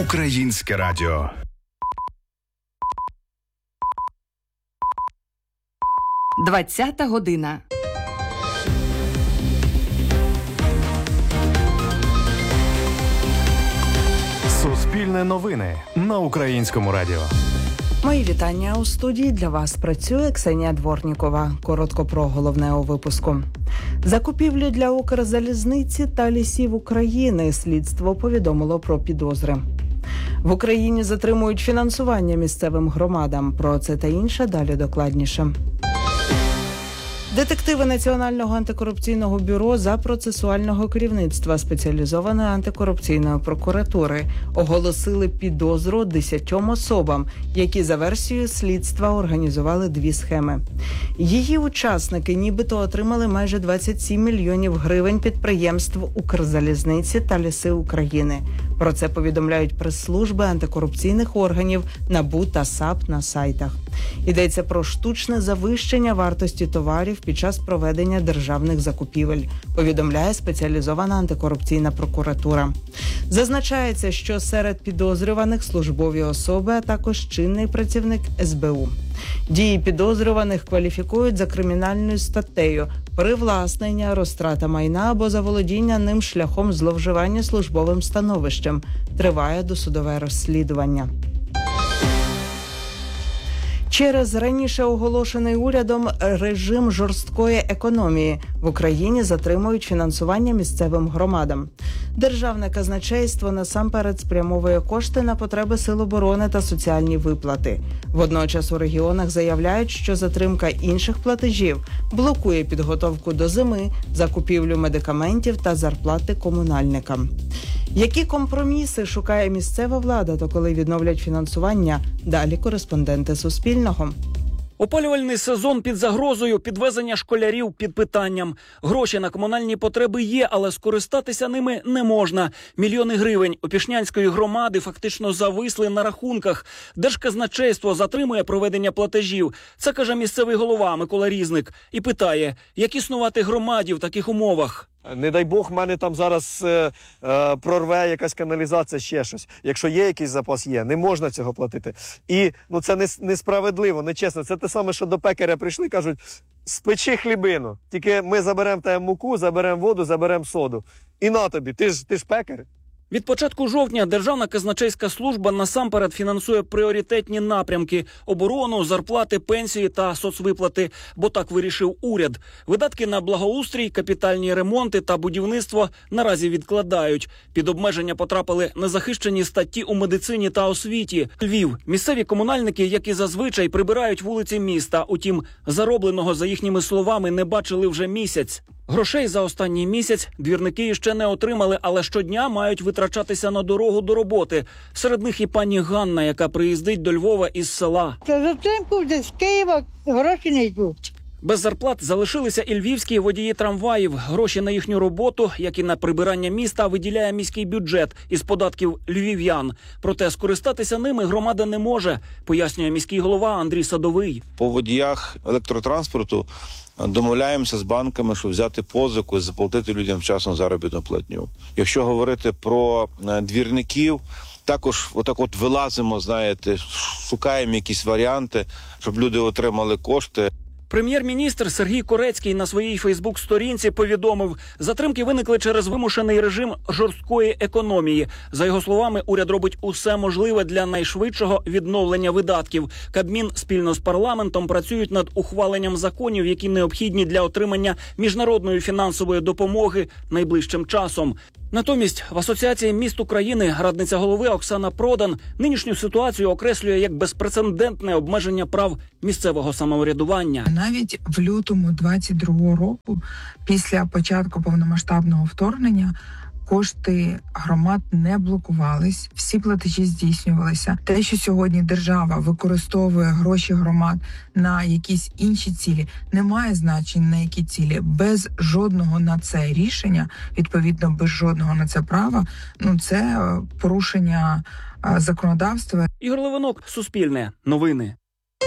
Українське радіо. Двадцята година. Суспільне новини на Українському радіо. Мої вітання у студії. Для вас працює Ксенія Дворнікова. Коротко про головне у випуску. Закупівлі для Укрзалізниці та лісів України. Слідство повідомило про підозри. В Україні затримують фінансування місцевим громадам. Про це та інше далі докладніше. Детективи Національного антикорупційного бюро за процесуального керівництва спеціалізованої антикорупційної прокуратури оголосили підозру 10 особам, які за версією слідства організували дві схеми. Її учасники нібито отримали майже 27 мільйонів гривень підприємств Укрзалізниці та Ліси України. Про це повідомляють прес-служби антикорупційних органів НАБУ та САП на сайтах. Йдеться про штучне завищення вартості товарів під час проведення державних закупівель, повідомляє спеціалізована антикорупційна прокуратура. Зазначається, що серед підозрюваних службові особи, а також чинний працівник СБУ. Дії підозрюваних кваліфікують за кримінальною статтею «Привласнення, розтрата майна або заволодіння ним шляхом зловживання службовим становищем». Триває досудове розслідування. Через раніше оголошений урядом режим жорсткої економії в Україні затримують фінансування місцевим громадам. Державне казначейство насамперед спрямовує кошти на потреби Сил оборони та соціальні виплати. Водночас у регіонах заявляють, що затримка інших платежів блокує підготовку до зими, закупівлю медикаментів та зарплати комунальникам. Які компроміси шукає місцева влада, то коли відновлять фінансування? Далі кореспонденти Суспільного. Опалювальний сезон під загрозою, підвезення школярів під питанням. Гроші на комунальні потреби є, але скористатися ними не можна. Мільйони гривень Опішнянської громади фактично зависли на рахунках. Держказначейство затримує проведення платежів. Це каже місцевий голова Микола Різник. І питає, як існувати громаді в таких умовах? Не дай Бог, в мене там зараз прорве якась каналізація, ще щось. Якщо є якийсь запас, є. Не можна цього платити. І це несправедливо, нечесно. Це те саме, що до пекаря прийшли, кажуть, спечи хлібину. Тільки ми заберемо тебе муку, заберемо воду, заберемо соду. І на тобі, ти ж пекар. Від початку жовтня Державна казначейська служба насамперед фінансує пріоритетні напрямки – оборону, зарплати, пенсії та соцвиплати, бо так вирішив уряд. Видатки на благоустрій, капітальні ремонти та будівництво наразі відкладають. Під обмеження потрапили незахищені статті у медицині та освіті. Львів. Місцеві комунальники, як і зазвичай, прибирають вулиці міста. Утім, заробленого, за їхніми словами, не бачили вже місяць. Грошей за останній місяць двірники ще не отримали, але щодня мають витрачатися на дорогу до роботи. Серед них і пані Ганна, яка приїздить до Львова із села. Затримку з Києва гроші не йдуть. Без зарплат залишилися і львівські водії трамваїв. Гроші на їхню роботу, як і на прибирання міста, виділяє міський бюджет із податків львів'ян. Проте скористатися ними громада не може, пояснює міський голова Андрій Садовий. По водіях електротранспорту домовляємося з банками, щоб взяти позику і заплатити людям вчасно заробітну платню. Якщо говорити про двірників, також отак вилазимо, шукаємо якісь варіанти, щоб люди отримали кошти. Прем'єр-міністр Сергій Корецький на своїй Фейсбук-сторінці повідомив, затримки виникли через вимушений режим жорсткої економії. За його словами, уряд робить усе можливе для найшвидшого відновлення видатків. Кабмін спільно з парламентом працюють над ухваленням законів, які необхідні для отримання міжнародної фінансової допомоги найближчим часом. Натомість в Асоціації міст України радниця голови Оксана Продан нинішню ситуацію окреслює як безпрецедентне обмеження прав місцевого самоврядування. Навіть в лютому 22-го року, після початку повномасштабного вторгнення, кошти громад не блокувались, всі платежі здійснювалися. Те, що сьогодні держава використовує гроші громад на якісь інші цілі, не має значення на які цілі. Без жодного на це рішення, відповідно, без жодного на це права, це порушення законодавства. Ігор Левинок, Суспільне, новини.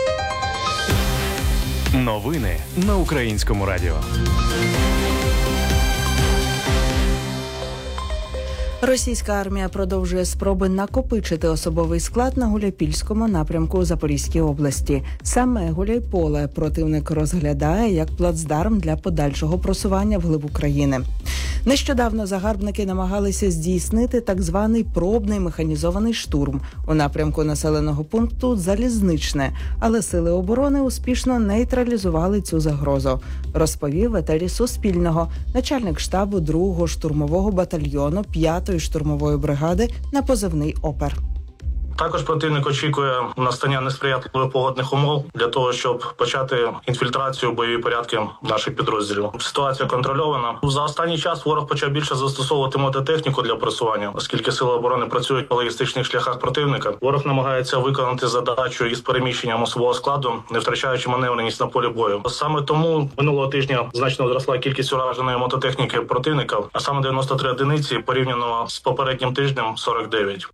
Новини на Українському радіо. Російська армія продовжує спроби накопичити особовий склад на Гуляйпільському напрямку у Запорізькій області. Саме Гуляйполе противник розглядає як плацдарм для подальшого просування вглиб України. Нещодавно загарбники намагалися здійснити так званий пробний механізований штурм у напрямку населеного пункту Залізничне, але сили оборони успішно нейтралізували цю загрозу, розповів в етері Суспільного начальник штабу 2-го штурмового батальйону 5-ї штурмової бригади на позивний «Опер». Також противник очікує настання несприятливих погодних умов для того, щоб почати інфільтрацію бойові порядки наших підрозділів. Ситуація контрольована. За останній час ворог почав більше застосовувати мототехніку для просування, оскільки сили оборони працюють по логістичних шляхах противника. Ворог намагається виконати задачу із переміщенням особового складу, не втрачаючи маневреність на полі бою. Саме тому минулого тижня значно зросла кількість ураженої мототехніки противника, а саме 93 одиниці порівняно з попереднім тижнем 49.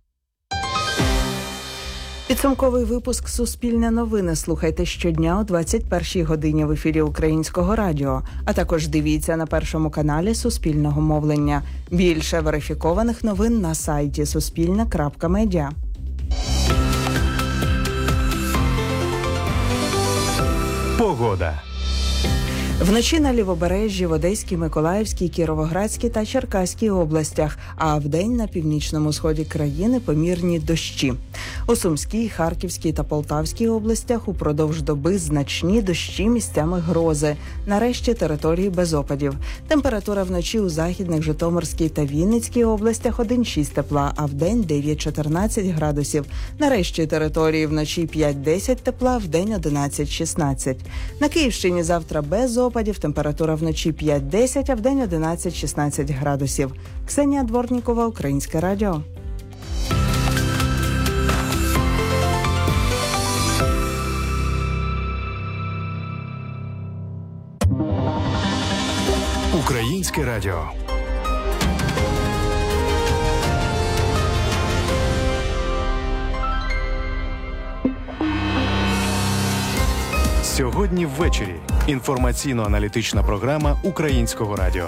Підсумковий випуск «Суспільне новини» слухайте щодня о 21-й годині в ефірі Українського радіо, а також дивіться на Першому каналі Суспільного мовлення. Більше верифікованих новин на сайті suspilne.media. Погода. Вночі на Лівобережжі, в Одеській, Миколаївській, Кіровоградській та Черкаській областях, а вдень на північному сході країни помірні дощі. У Сумській, Харківській та Полтавській областях упродовж доби значні дощі, місцями грози. Нарешті території без опадів. Температура вночі у Західних, Житомирській та Вінницькій областях 1-6 тепла, а вдень 9-14 градусів. Нарешті території вночі 5-10 тепла, вдень 11-16. На Київщині завтра без опадів, температура вночі 5-10, а вдень 11-16 градусів. Ксенія Дворнікова, Українське радіо. Українське радіо. Сьогодні ввечері. Інформаційно-аналітична програма Українського радіо.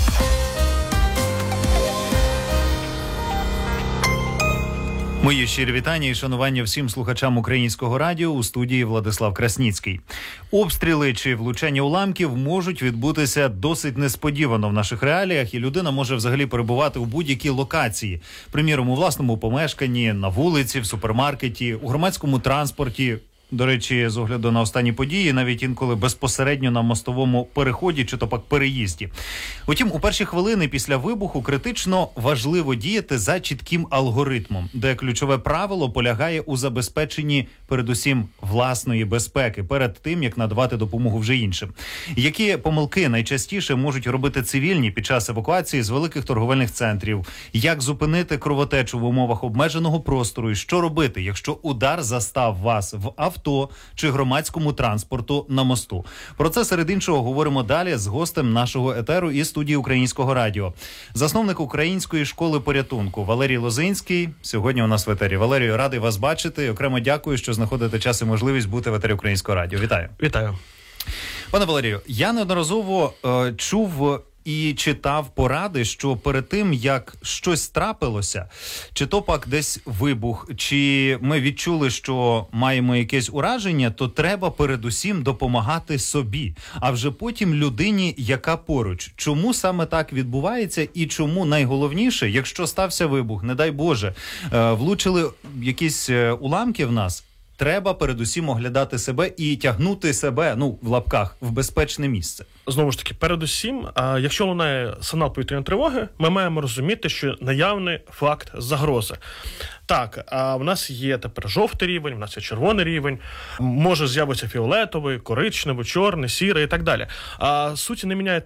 Мої щирі вітання і шанування всім слухачам Українського радіо, у студії Владислав Красніцький. Обстріли чи влучання уламків можуть відбутися досить несподівано в наших реаліях, і людина може взагалі перебувати у будь-якій локації. Приміром, у власному помешканні, на вулиці, в супермаркеті, у громадському транспорті. До речі, з огляду на останні події, навіть інколи безпосередньо на мостовому переході чи то пак переїзді. Утім, у перші хвилини після вибуху критично важливо діяти за чітким алгоритмом, де ключове правило полягає у забезпеченні передусім власної безпеки перед тим, як надавати допомогу вже іншим. Які помилки найчастіше можуть робити цивільні під час евакуації з великих торговельних центрів? Як зупинити кровотечу в умовах обмеженого простору? І що робити, якщо удар застав вас в авто чи громадському транспорту на мосту? Про це, серед іншого, говоримо далі з гостем нашого етеру і студії Українського радіо. Засновник Української школи порятунку Валерій Лозинський сьогодні у нас в етері. Валерію, радий вас бачити. Окремо дякую, що знаходите час і можливість бути в етері Українського радіо. Вітаю. Вітаю. Пане Валерію, я неодноразово чув і читав поради, що перед тим, як щось трапилося, чи то пак десь вибух, чи ми відчули, що маємо якесь ураження, то треба передусім допомагати собі, а вже потім людині, яка поруч. Чому саме так відбувається і чому найголовніше, якщо стався вибух, не дай Боже, влучили якісь уламки в нас, треба передусім оглядати себе і тягнути себе, в лапках, в безпечне місце. Знову ж таки, передусім, якщо лунає сигнал повітряної тривоги, ми маємо розуміти, що наявний факт загрози. Так, в нас є тепер жовтий рівень, в нас є червоний рівень, може з'явитися фіолетовий, коричневий, чорний, сірий і так далі. Суті не міняє